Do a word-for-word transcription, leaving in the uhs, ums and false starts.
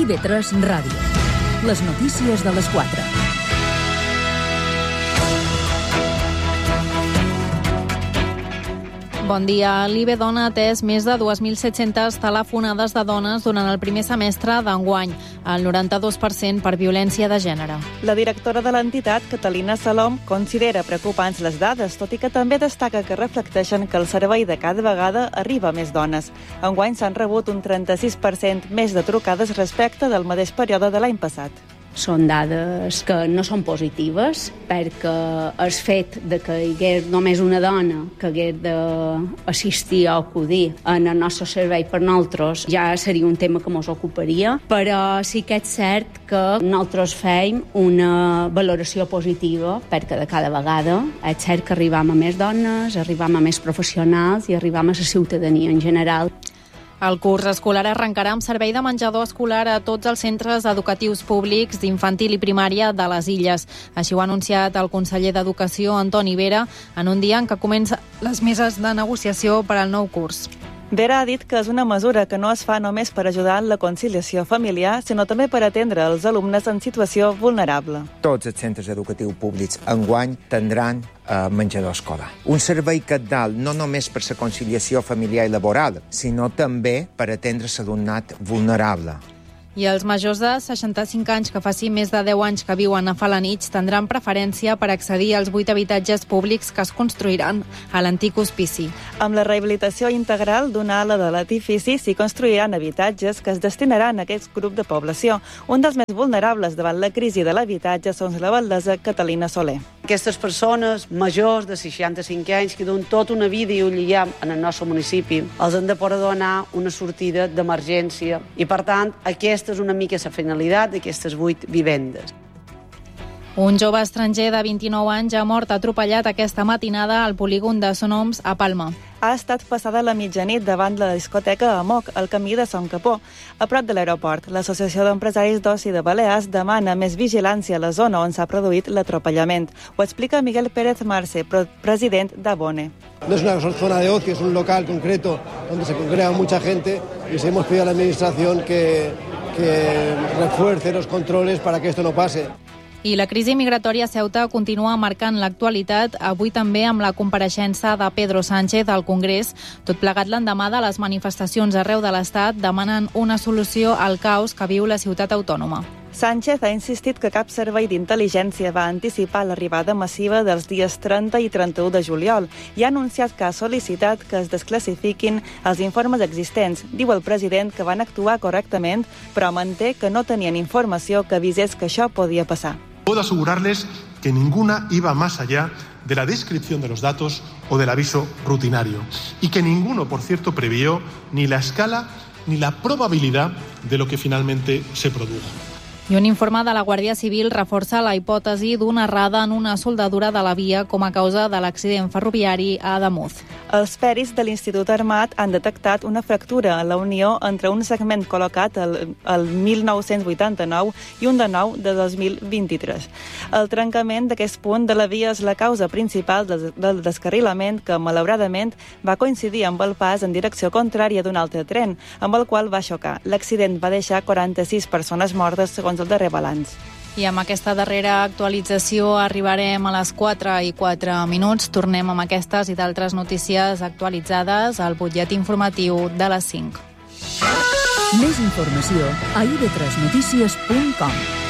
I V tres Ràdio. Les notícies de les quatre. Bon dia. L'I B Dona ha atès més de dos mil set-centes telefonades de dones durant el primer semestre d'enguany, el noranta-dos per cent per violència de gènere. La directora de l'entitat, Catalina Salom, considera preocupants les dades, tot i que també destaca que reflecteixen que el servei de cada vegada arriba a més dones. Enguany s'han rebut un trenta-sis per cent més de trucades respecte del mateix període de l'any passat. Són dades que no són positives, perquè el fet de que hi hagués només una dona que hagués d'assistir o acudir en el nostre servei per nosaltres ja seria un tema que ens ocuparia, però sí que és cert que nosaltres fem una valoració positiva, perquè de cada vegada és cert que arribam a més dones, arribam a més professionals i arribam a la ciutadania en general. El curs escolar arrencarà amb servei de menjador escolar a tots els centres educatius públics d'infantil i primària de les Illes. Així ho ha anunciat el conseller d'Educació, Antoni Vera, en un dia en què comença les meses de negociació per al nou curs. Vera ha dit que és una mesura que no es fa només per ajudar en la conciliació familiar, sinó també per atendre els alumnes en situació vulnerable. Tots els centres educatius públics enguany tindran eh, menjador escolar. Un servei cabdal no només per la conciliació familiar i laboral, sinó també per atendre l'alumnat vulnerable. I els majors de seixanta-cinc anys que faci més de deu anys que viuen a Felanitx tindran preferència per accedir als vuit habitatges públics que es construiran a l'antic hospici. Amb la rehabilitació integral d'una ala de l'edifici s'hi construiran habitatges que es destinaran a aquest grup de població. Un dels més vulnerables davant la crisi de l'habitatge són la valdesa Catalina Soler. Aquestes persones majors de seixanta-cinc anys que duen tota una vida i un lligam en el nostre municipi, els han de poder donar una sortida d'emergència i, per tant, aquesta és una mica la finalitat d'aquestes vuit vivendes. Un jove estranger de vint-i-nou anys ha mort atropellat aquesta matinada al polígon de Sonoms, a Palma. Ha estat passada la mitjanit davant la discoteca Amok, al camí de Son Capó, a prop de l'aeroport. L'Associació d'Empresaris d'Oci de Balears demana més vigilància a la zona on s'ha produït l'atropellament. Ho explica Miguel Pérez Marce, president d'Abone. No es una zona de ocio, es un local concreto donde se congrega mucha gente y se hemos pedido a la administración que, que refuerce los controles para que esto no pase. I la crisi migratòria a Ceuta continua marcant l'actualitat, avui també amb la compareixença de Pedro Sánchez al Congrés, tot plegat l'endemà de les manifestacions arreu de l'Estat demanen una solució al caos que viu la ciutat autònoma. Sánchez ha insistit que cap servei d'intel·ligència va anticipar l'arribada massiva dels dies trenta i trenta-u de juliol i ha anunciat que ha sol·licitat que es desclassifiquin els informes existents. Diu el president que van actuar correctament, però manté que no tenien informació que avisés que això podia passar. Puedo asegurarles que ninguna iba más allá de la descripción de los datos o del aviso rutinario y que ninguno, por cierto, previó ni la escala ni la probabilidad de lo que finalmente se produjo. I un informe de la Guàrdia Civil reforça la hipòtesi d'una errada en una soldadura de la via com a causa de l'accident ferroviari a Ademuz. Els peris de l'Institut Armat han detectat una fractura en la unió entre un segment col·locat el, el mil nou-cents vuitanta-nou i un de nou de dos mil vint-i-tres. El trencament d'aquest punt de la via és la causa principal del, del descarrilament que, malauradament, va coincidir amb el pas en direcció contrària d'un altre tren, amb el qual va xocar. L'accident va deixar quaranta-sis persones mortes, segons el darrer balanç. I amb aquesta darrera actualització arribarem a les quatre i quatre minuts. Tornem amb aquestes i d'altres notícies actualitzades al butlletí informatiu de les cinc. Més informació a i v tres notícies punt com.